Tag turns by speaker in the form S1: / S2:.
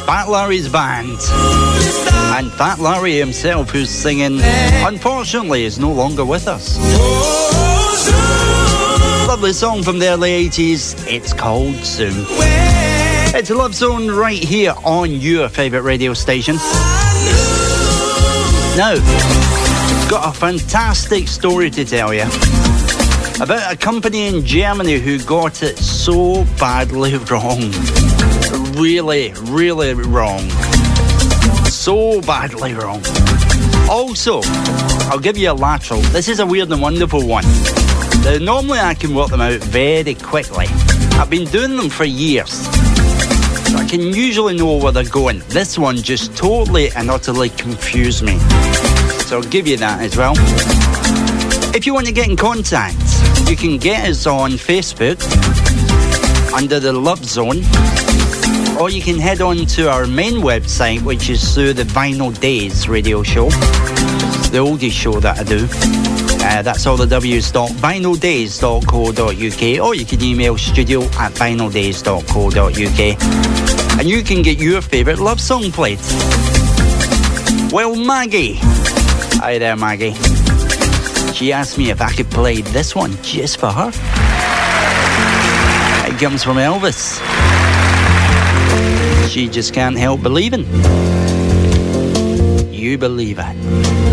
S1: Fat Larry's band. And Fat Larry himself, who's singing, unfortunately is no longer with us. Lovely song from the early 80s. It's called Soon. It's a Love Zone right here on your favourite radio station. Now, got a fantastic story to tell you about a company in Germany who got it so badly wrong. Really, really wrong. So badly wrong. Also, I'll give you a lateral. This is a weird and wonderful one. Now, normally I can work them out very quickly. I've been doing them for years, so I can usually know where they're going. This one just totally and utterly confused me. So I'll give you that as well. If you want to get in contact, you can get us on Facebook under the Love Zone, or you can head on to our main website, which is through the Vinyl Days radio show, the oldies show that I do. That's all the w's.vinyldays.co.uk, or you can email studio@vinyldays.co.uk, and you can get your favourite love song played. Well, Maggie, hi there, Maggie. She asked me if I could play this one just for her. It comes from Elvis. She just can't help believing. You believe it.